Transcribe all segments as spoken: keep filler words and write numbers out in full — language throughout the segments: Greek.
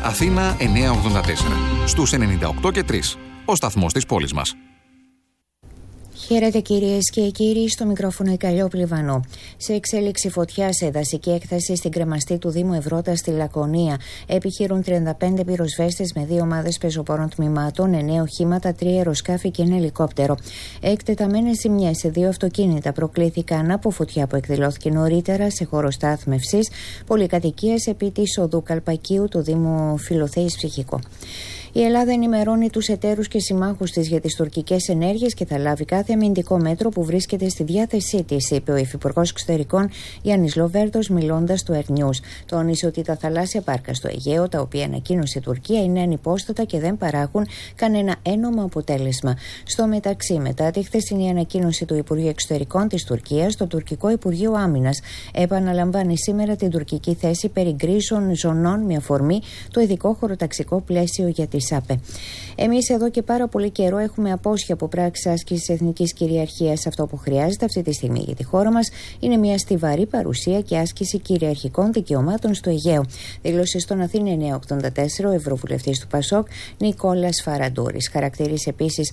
Αθήνα εννιακόσια ογδόντα τέσσερα. Στους ενενήντα οκτώ και τρία. Ο σταθμός της πόλης μας. Χαίρετε κυρίες και κύριοι, στο μικρόφωνο η Καλλιόπη Λιβανό. Σε εξέλιξη φωτιά σε δασική έκταση στην κρεμαστή του Δήμου Ευρώτα στη Λακωνία επιχειρούν τριάντα πέντε πυροσβέστες με δύο ομάδες πεζοπόρων τμήματων, εννέα οχήματα, τρία αεροσκάφη και ένα ελικόπτερο. Εκτεταμένες ζημιές σε δύο αυτοκίνητα προκλήθηκαν από φωτιά που εκδηλώθηκε νωρίτερα σε χώρο στάθμευσης πολυκατοικίας επί της οδού Καλπακίου του Δήμου Φιλοθέης Ψυχικό. Η Ελλάδα ενημερώνει τους εταίρους και συμμάχους της για τις τουρκικές ενέργειες και θα λάβει κάθε αμυντικό μέτρο που βρίσκεται στη διάθεσή της, είπε ο Υφυπουργός Εξωτερικών Γιάννης Λοβέρδος, μιλώντας στο Air-News. Τόνισε ότι τα θαλάσσια πάρκα στο Αιγαίο, τα οποία ανακοίνωσε η Τουρκία, είναι ανυπόστατα και δεν παράγουν κανένα ένομο αποτέλεσμα. Στο μεταξύ, μετά τη χθεσινή ανακοίνωση του Υπουργείου Εξωτερικών της Τουρκίας, το τουρκικό Υπουργείο Άμυνας επαναλαμβάνει σήμερα την τουρκική θέση περί γκρίζων ζωνών με αφορμή το ειδικό χωροταξικό πλαίσιο για τη ΣΑΠΕ. Εμείς εδώ και πάρα πολύ καιρό έχουμε απόσχει από πράξεις άσκησης εθνικής κυριαρχίας. Αυτό που χρειάζεται αυτή τη στιγμή για τη χώρα μας είναι μια στιβαρή παρουσία και άσκηση κυριαρχικών δικαιωμάτων στο Αιγαίο, δήλωσε στον Αθήνα εννιακόσια ογδόντα τέσσερα ο Ευρωβουλευτής του Πασόκ Νικόλας Φαραντούρης. Χαρακτήρισε επίσης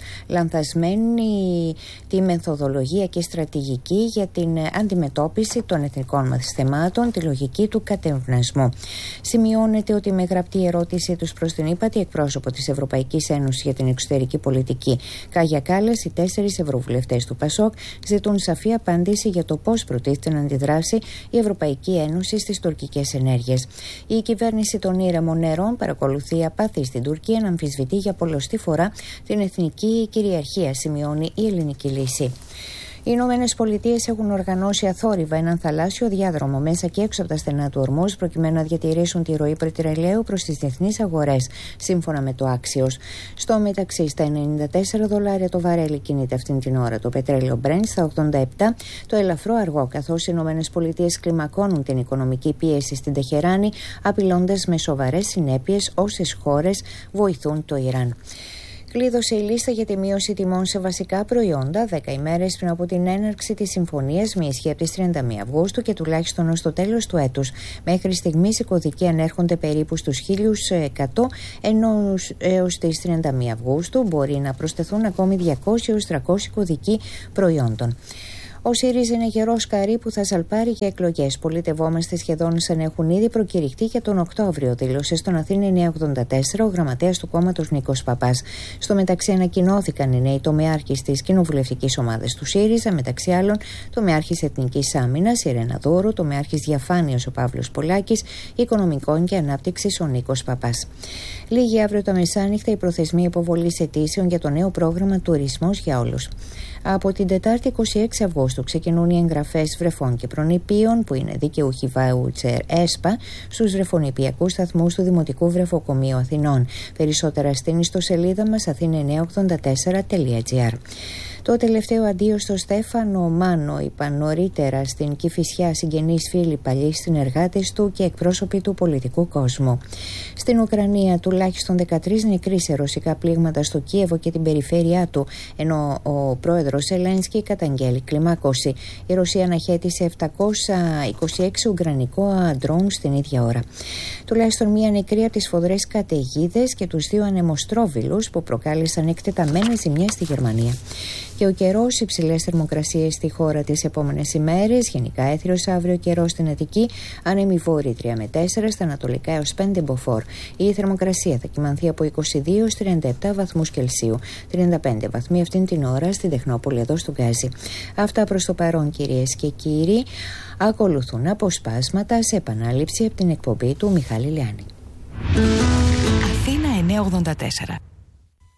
λανθασμένη τη μεθοδολογία και στρατηγική για την αντιμετώπιση των εθνικών μας θεμάτων, τη λογική του κατευνασμού. Σημειώνεται ότι με γραπτή ερώτηση τους προς την ύπατη εκπρόσωπο της Ευρωπαϊκής Ένωσης για την εξωτερική πολιτική Κάγια Κάλλας, οι τέσσερις ευρωβουλευτές του Πασόκ ζητούν σαφή απάντηση για το πώς προτίθεται να αντιδράσει η Ευρωπαϊκή Ένωση στις τουρκικές ενέργειες. Η κυβέρνηση των ήρεμων νερών παρακολουθεί απάθη στην Τουρκία να αμφισβητεί για πολλοστή φορά την εθνική κυριαρχία, σημειώνει η Ελληνική Λύση. Οι Ηνωμένες Πολιτείες έχουν οργανώσει αθόρυβα έναν θαλάσσιο διάδρομο μέσα και έξω από τα στενά του Ορμούζ προκειμένου να διατηρήσουν τη ροή πετρελαίου προς τις διεθνείς αγορές, σύμφωνα με το Axios. Στο μεταξύ, στα ενενήντα τέσσερα δολάρια το βαρέλι κινείται αυτήν την ώρα το πετρέλαιο Brent, στα ογδόντα επτά το ελαφρό αργό, καθώς οι Ηνωμένες Πολιτείες κλιμακώνουν την οικονομική πίεση στην Τεχεράνη, απειλώντας με σοβαρές συνέπειες όσες χώρες βοηθούν το Ιράν. Κλείδωσε η λίστα για τη μείωση τιμών σε βασικά προϊόντα δέκα ημέρες πριν από την έναρξη της συμφωνίας με ισχύ από τις τριάντα μία Αυγούστου και τουλάχιστον ως το τέλος του έτους. Μέχρι στιγμής οι κωδικοί ανέρχονται περίπου στους χίλια εκατό, ενώ έως τις τριάντα μία Αυγούστου μπορεί να προσθεθούν ακόμη διακόσια έως τριακόσια κωδικοί προϊόντων. Ο ΣΥΡΙΖΑ είναι γερό σκαρί που θα σαλπάρει για εκλογές. Πολιτευόμαστε σχεδόν σαν έχουν ήδη προκηρυχτεί για τον Οκτώβριο, δήλωσε στον Αθήνα εννιακόσια ογδόντα τέσσερα ο γραμματέας του κόμματος Νίκος Παπάς. Στο μεταξύ, ανακοινώθηκαν οι νέοι τομεάρχες της κοινοβουλευτικής ομάδας του ΣΥΡΙΖΑ, μεταξύ άλλων τομεάρχης Εθνικής Άμυνας η Ρένα Δώρου, τομεάρχης Διαφάνειας ο Παύλος Πολάκης, Οικονομικών και Ανάπτυξης ο Νίκος Παπάς. Λίγη αύριο τα μεσάνυχτα η προθεσμία υποβολής αιτήσεων για το νέο πρόγραμμα Τουρισμός για όλους. Από την Τετάρτη είκοσι έξι Αυγούστου ξεκινούν οι εγγραφές βρεφών και προνηπίων που είναι δικαιούχοι βάουτσερ ΕΣΠΑ στους βρεφονηπιακούς σταθμούς του Δημοτικού Βρεφοκομείου Αθηνών. Περισσότερα στην ιστοσελίδα μας αθήνα εννιακόσια ογδόντα τέσσερα τελεία τζι άρ. Το τελευταίο αντίο στο Στέφανο Μάνο είπαν νωρίτερα στην Κηφισιά συγγενείς, φίλοι, παλιοί συνεργάτες του και εκπρόσωποι του πολιτικού κόσμου. Στην Ουκρανία τουλάχιστον δεκατρείς νεκροί σε ρωσικά πλήγματα στο Κίεβο και την περιφέρειά του, ενώ ο πρόεδρος Ζελένσκι καταγγέλει κλιμάκωση. Η Ρωσία αναχέτησε επτακόσια είκοσι έξι ουκρανικό ντρόουν στην ίδια ώρα. Τουλάχιστον μία νεκρή από τις σφοδρές καταιγίδες και τους δύο ανεμοστρόβιλους που προκάλεσαν εκτεταμένες ζημιές στη Γερμανία. Και ο καιρός, υψηλές θερμοκρασίες στη χώρα τις επόμενες ημέρες. Γενικά έθριος αύριο καιρός στην Αττική, άνεμη βόρειοι τρία με τέσσερα, στα ανατολικά έως πέντε μποφόρ. Η θερμοκρασία θα κυμανθεί από είκοσι δύο έως τριάντα επτά βαθμούς Κελσίου. τριάντα πέντε βαθμοί αυτήν την ώρα στην Τεχνόπολη εδώ στο Γκάζι. Αυτά προς το παρόν, κυρίες και κύριοι. Ακολουθούν αποσπάσματα σε επανάληψη από την εκπομπή του Μιχάλη Λιάννη. Αθήνα εννιακόσια ογδόντα τέσσερα.